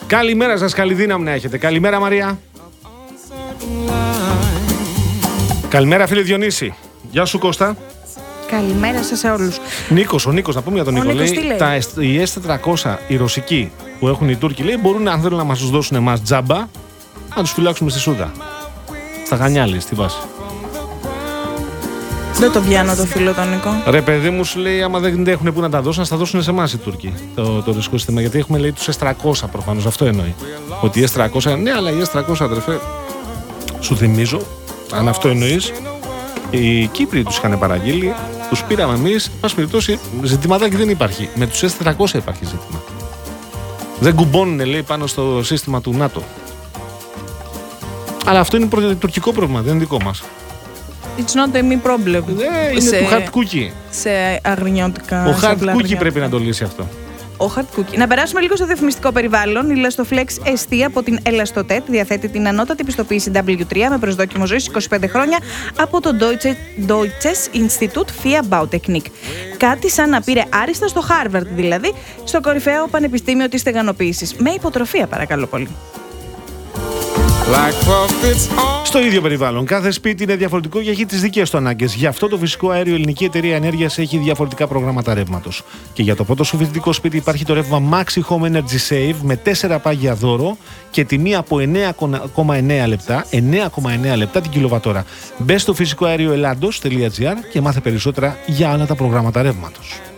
Καλημέρα σας, καλή δύναμη να έχετε. Καλημέρα Μαρία. Καλημέρα φίλε Διονύση. Γεια σου Κώστα. Καλημέρα σας σε όλους. Ο Νίκος, να πούμε για τον Νίκο. Λέει, οι S400 οι ρωσικοί που έχουν οι Τούρκοι, λέει, μπορούν αν θέλουν να μας τους δώσουν εμάς τζάμπα, να τους φυλάξουμε στη Σούδα. Στα Γανιάλη, στη βάση. Δεν το πιάνω το φίλο τον Νίκο. Ρε παιδί μου, σου λέει, άμα δεν έχουν που να τα δώσουν, να τα δώσουν σε εμάς οι Τούρκοι. Το ρωσικό σύστημα. Γιατί έχουμε, λέει, τους S300 προφανώς. Αυτό εννοεί. Ότι οι S300, ναι, αλλά οι S300 αδερφέ, σου θυμίζω, αν αυτό εννοείς, οι Κύπροι τους είχαν παραγγείλει, τους πήραμε εμείς. Πας περιπτώσει, ζητηματάκι δεν υπάρχει. Με τους S400 υπάρχει ζήτημα. Δεν κουμπώνουν, λέει, πάνω στο σύστημα του ΝΑΤΟ. Αλλά αυτό είναι τουρκικό πρόβλημα, δεν είναι δικό μας. It's not a me problem. Είναι του hard cookie. Σε αγρινιώτικα. Ο hard cookie πρέπει να το λύσει αυτό. Ο hard cookie. Να περάσουμε λίγο στο διαφημιστικό περιβάλλον. Η Elastoflex ST από την Elastotet διαθέτει την ανώτατη πιστοποίηση W3 με προσδόκιμο ζωής 25 χρόνια από το Deutsches Institut für Bautechnik. Κάτι σαν να πήρε άριστα στο Harvard, δηλαδή στο κορυφαίο πανεπιστήμιο της στεγανοποίησης. Με υποτροφία, παρακαλώ πολύ. Στο ίδιο περιβάλλον, κάθε σπίτι είναι διαφορετικό και έχει τις δικές του ανάγκες. Γι' αυτό το φυσικό αέριο Ελληνική Εταιρεία Ενέργειας έχει διαφορετικά προγράμματα ρεύματος. Και για το πρώτο σου φοιτητικό σπίτι υπάρχει το ρεύμα Maxi Home Energy Save με 4 πάγια δώρο και τιμή από 9,9 λεπτά, 9,9 λεπτά την κιλοβατόρα. Μπες στο φυσικοαέριος Ελλάδος.gr και μάθε περισσότερα για άλλα τα προγράμματα ρεύματος.